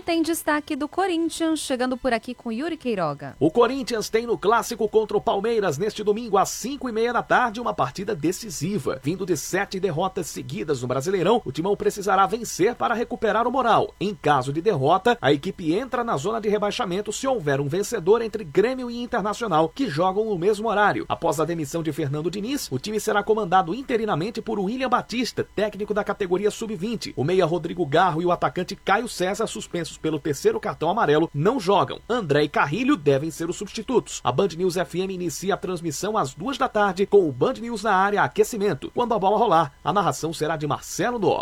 tem destaque do Corinthians, chegando por aqui com Yuri Queiroga. O Corinthians tem no clássico contra o Palmeiras neste domingo às 5h30 da tarde uma partida decisiva. Vindo de 7 derrotas seguidas no Brasileirão, o Timão precisará vencer para recuperar o moral. Em caso de derrota, a equipe entra na zona de rebaixamento se houver um vencedor entre Grêmio e Internacional, que jogam no mesmo horário. Após a demissão de Fernando Diniz, o time será comandado interinamente por William Batista, técnico da categoria Sub-20. O meia Rodrigo Garro e o atacante Caio César, suspensos pelo terceiro cartão amarelo, não jogam. André e Carrilho devem ser os substitutos. A Band News FM inicia a transmissão às 2 da tarde com o Band News na área aquecimento. Quando a bola rolar, a narração será de Marcelo Dó.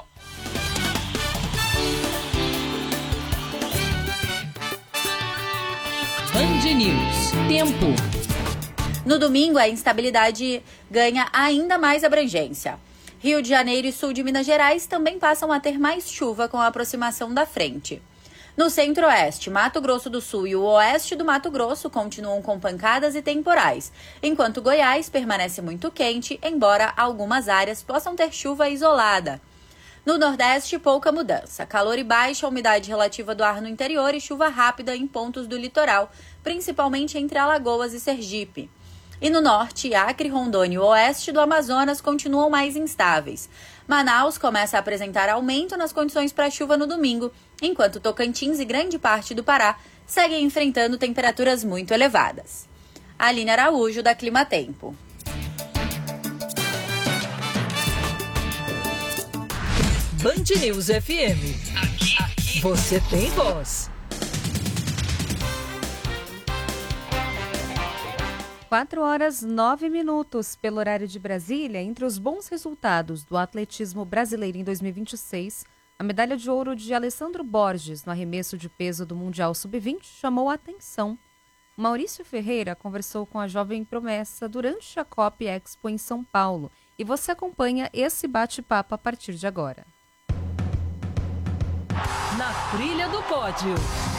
Band News. Tempo. No domingo, a instabilidade ganha ainda mais abrangência. Rio de Janeiro e sul de Minas Gerais também passam a ter mais chuva com a aproximação da frente. No centro-oeste, Mato Grosso do Sul e o oeste do Mato Grosso continuam com pancadas e temporais, enquanto Goiás permanece muito quente, embora algumas áreas possam ter chuva isolada. No Nordeste, pouca mudança. Calor e baixa umidade relativa do ar no interior e chuva rápida em pontos do litoral, principalmente entre Alagoas e Sergipe. E no norte, Acre, Rondônia e o oeste do Amazonas continuam mais instáveis. Manaus começa a apresentar aumento nas condições para chuva no domingo, enquanto Tocantins e grande parte do Pará seguem enfrentando temperaturas muito elevadas. Aline Araújo, da Climatempo. Band News FM. Aqui você tem voz. 4h09 pelo horário de Brasília. Entre os bons resultados do atletismo brasileiro em 2026, a medalha de ouro de Alessandro Borges no arremesso de peso do Mundial Sub-20 chamou a atenção. Maurício Ferreira conversou com a jovem promessa durante a COP Expo em São Paulo e você acompanha esse bate-papo a partir de agora. Na trilha do pódio.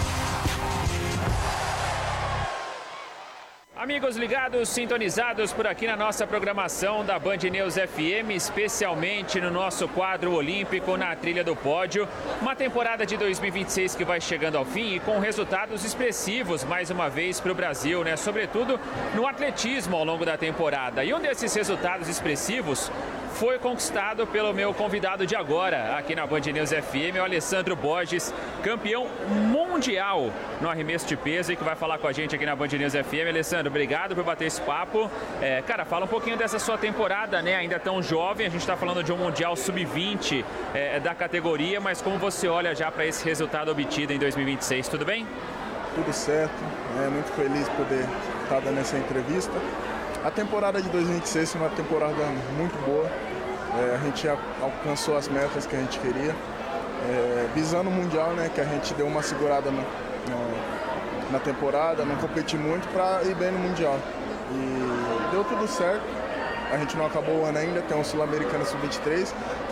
Amigos ligados, sintonizados por aqui na nossa programação da Band News FM, especialmente no nosso quadro olímpico na trilha do pódio. Uma temporada de 2026 que vai chegando ao fim e com resultados expressivos mais uma vez para o Brasil, né? Sobretudo no atletismo ao longo da temporada. E um desses resultados expressivos foi conquistado pelo meu convidado de agora, aqui na Band News FM, o Alessandro Borges, campeão mundial no arremesso de peso e que vai falar com a gente aqui na Band News FM. Alessandro, obrigado por bater esse papo. Cara, fala um pouquinho dessa sua temporada, né? Ainda tão jovem, a gente está falando de um Mundial Sub-20 da categoria, mas como você olha já para esse resultado obtido em 2026, tudo bem? Tudo certo, muito feliz por poder estar dando essa entrevista. A temporada de 2026 foi uma temporada muito boa, a gente alcançou as metas que a gente queria, visando o Mundial, né, que a gente deu uma segurada na temporada, não competi muito para ir bem no Mundial. E deu tudo certo, a gente não acabou o ano ainda, tem um Sul-Americano Sub-23,